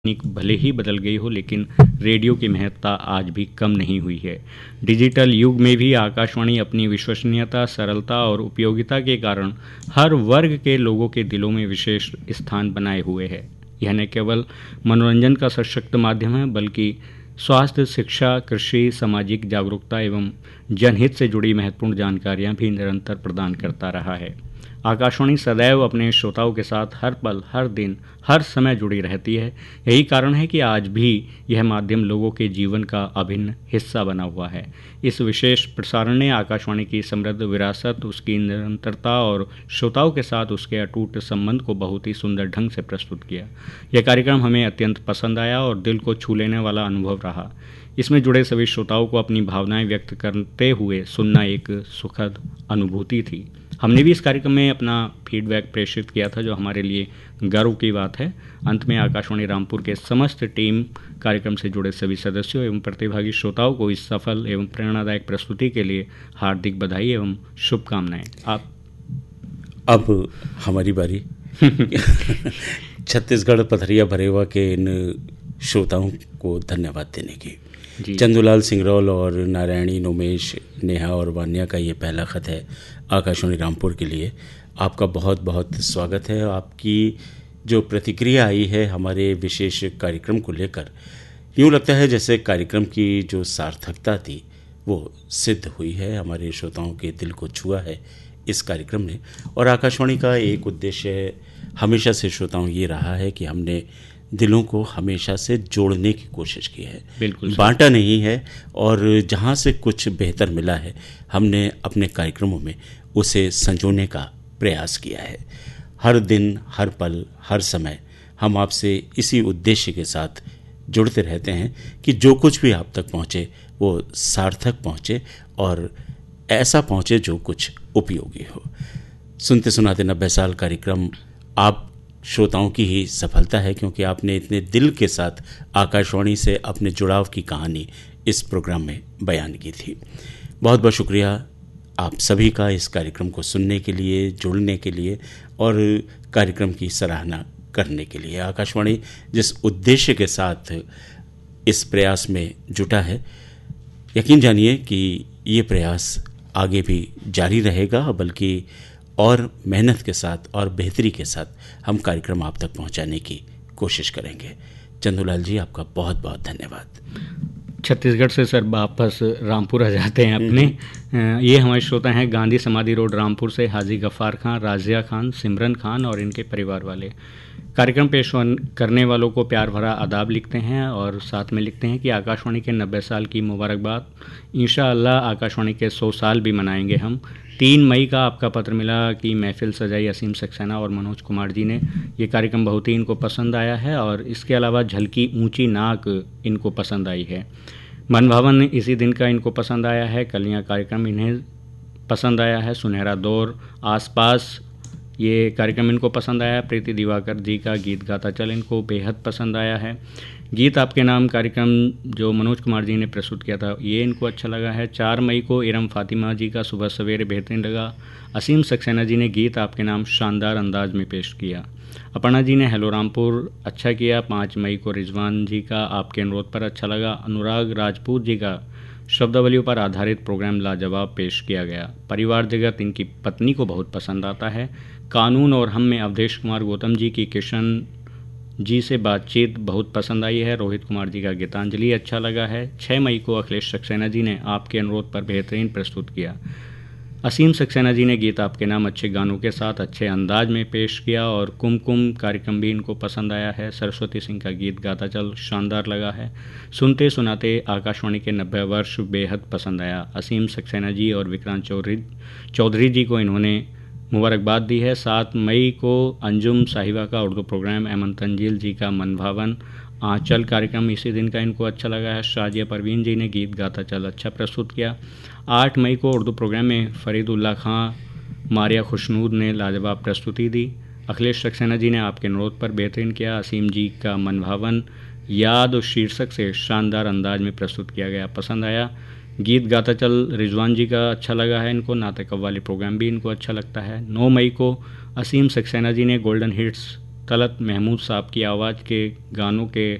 तकनीक भले ही बदल गई हो, लेकिन रेडियो की महत्ता आज भी कम नहीं हुई है। डिजिटल युग में भी आकाशवाणी अपनी विश्वसनीयता, सरलता और उपयोगिता के कारण हर वर्ग के लोगों के दिलों में विशेष स्थान बनाए हुए है। यह न केवल मनोरंजन का सशक्त माध्यम है, बल्कि स्वास्थ्य, शिक्षा, कृषि, सामाजिक जागरूकता एवं जनहित से जुड़ी महत्वपूर्ण जानकारियां भी निरंतर प्रदान करता रहा है। आकाशवाणी सदैव अपने श्रोताओं के साथ हर पल, हर दिन, हर समय जुड़ी रहती है। यही कारण है कि आज भी यह माध्यम लोगों के जीवन का अभिन्न हिस्सा बना हुआ है। इस विशेष प्रसारण ने आकाशवाणी की समृद्ध विरासत, उसकी निरंतरता और श्रोताओं के साथ उसके अटूट संबंध को बहुत ही सुंदर ढंग से प्रस्तुत किया। यह कार्यक्रम हमें अत्यंत पसंद आया और दिल को छू लेने वाला अनुभव रहा। इसमें जुड़े सभी श्रोताओं को अपनी भावनाएं व्यक्त करते हुए सुनना एक सुखद अनुभूति थी। हमने भी इस कार्यक्रम में अपना फीडबैक प्रेषित किया था, जो हमारे लिए गर्व की बात है। अंत में आकाशवाणी रामपुर के समस्त टीम, कार्यक्रम से जुड़े सभी सदस्यों एवं प्रतिभागी श्रोताओं को इस सफल एवं प्रेरणादायक प्रस्तुति के लिए हार्दिक बधाई एवं शुभकामनाएं। आप अब हमारी बारी छत्तीसगढ़ पथरिया भरेवा के इन श्रोताओं को धन्यवाद देने की। चंदूलाल सिंगरौल और नारायणी, नोमेश, नेहा और वान्या का ये पहला खत है आकाशवाणी रामपुर के लिए। आपका बहुत बहुत स्वागत है। आपकी जो प्रतिक्रिया आई है हमारे विशेष कार्यक्रम को लेकर, यूँ लगता है जैसे कार्यक्रम की जो सार्थकता थी वो सिद्ध हुई है। हमारे श्रोताओं के दिल को छुआ है इस कार्यक्रम ने। और आकाशवाणी का एक उद्देश्य हमेशा से श्रोताओं ये रहा है कि हमने दिलों को हमेशा से जोड़ने की कोशिश की है, बिल्कुल बांटा नहीं है। और जहाँ से कुछ बेहतर मिला है हमने अपने कार्यक्रमों में उसे संजोने का प्रयास किया है। हर दिन, हर पल, हर समय हम आपसे इसी उद्देश्य के साथ जुड़ते रहते हैं कि जो कुछ भी आप तक पहुँचे वो सार्थक पहुँचे और ऐसा पहुँचे जो कुछ उपयोगी हो। सुनते सुनाते 90 साल कार्यक्रम आप श्रोताओं की ही सफलता है, क्योंकि आपने इतने दिल के साथ आकाशवाणी से अपने जुड़ाव की कहानी इस प्रोग्राम में बयान की थी। बहुत बहुत शुक्रिया आप सभी का इस कार्यक्रम को सुनने के लिए, जुड़ने के लिए और कार्यक्रम की सराहना करने के लिए। आकाशवाणी जिस उद्देश्य के साथ इस प्रयास में जुटा है, यकीन जानिए कि ये प्रयास आगे भी जारी रहेगा, बल्कि और मेहनत के साथ और बेहतरी के साथ हम कार्यक्रम आप तक पहुंचाने की कोशिश करेंगे। चंदूलाल जी, आपका बहुत बहुत धन्यवाद। छत्तीसगढ़ से सर वापस रामपुर आ जाते हैं अपने। ये हमारे श्रोता हैं गांधी समाधि रोड रामपुर से हाजी गफ्फार खान, राजिया खान, सिमरन खान और इनके परिवार वाले। कार्यक्रम पेश करने वालों को प्यार भरा आदाब लिखते हैं और साथ में लिखते हैं कि आकाशवाणी के 90 साल की मुबारकबाद। इंशाअल्लाह आकाशवाणी के 100 साल भी मनाएंगे हम। 3 मई का आपका पत्र मिला कि महफिल सजाई असीम सक्सेना और मनोज कुमार जी ने। ये कार्यक्रम बहुत ही इनको पसंद आया है और इसके अलावा झलकी ऊंची नाक इनको पसंद आई है। मन भावन इसी दिन का इनको पसंद आया है। कलियां कार्यक्रम इन्हें पसंद आया है। सुनहरा दौर, आसपास, ये कार्यक्रम इनको पसंद आया। प्रीति दिवाकर जी का गीत गाता चल इनको बेहद पसंद आया है। गीत आपके नाम कार्यक्रम जो मनोज कुमार जी ने प्रस्तुत किया था, ये इनको अच्छा लगा है। 4 मई को इरम फातिमा जी का सुबह सवेरे बेहतरीन लगा। असीम सक्सेना जी ने गीत आपके नाम शानदार अंदाज में पेश किया। अपर्णा जी ने हेलो रामपुर अच्छा किया। 5 मई को रिजवान जी का आपके अनुरोध पर अच्छा लगा। अनुराग राजपूत जी का शब्दावलियों पर आधारित प्रोग्राम लाजवाब पेश किया गया। परिवार जगत इनकी पत्नी को बहुत पसंद आता है। कानून और हम में अवधेश कुमार गौतम जी की किशन जी से बातचीत बहुत पसंद आई है। रोहित कुमार जी का गीतांजलि अच्छा लगा है। 6 मई को अखिलेश सक्सेना जी ने आपके अनुरोध पर बेहतरीन प्रस्तुत किया। असीम सक्सेना जी ने गीत आपके नाम अच्छे गानों के साथ अच्छे अंदाज में पेश किया और कुमकुम कार्यक्रम भी इनको पसंद आया है। सरस्वती सिंह का गीत गाता चल शानदार लगा है। सुनते सुनाते आकाशवाणी के 90 वर्ष बेहद पसंद आया। असीम सक्सेना जी और विक्रांत चौधरी जी को इन्होंने मुबारकबाद दी है। 7 मई को अंजुम साहिबा का उर्दू प्रोग्राम, अमन तंजील जी का मन भावन आंचल कार्यक्रम इसी दिन का इनको अच्छा लगा है। शाजिया परवीन जी ने गीत गाता चल अच्छा प्रस्तुत किया। 8 मई को उर्दू प्रोग्राम में फरीदुल्ला खां, मारिया खुशनूद ने लाजवाब प्रस्तुति दी। अखिलेश सक्सेना जी ने आपके अनुरोध पर बेहतरीन किया। असीम जी का मन भावन याद शीर्षक से शानदार अंदाज में प्रस्तुत किया गया, पसंद आया। गीत गाता चल रिजवान जी का अच्छा लगा है इनको। नाते कव्वाली प्रोग्राम भी इनको अच्छा लगता है। 9 मई को असीम सक्सेना जी ने गोल्डन हिट्स तलत महमूद साहब की आवाज़ के गानों के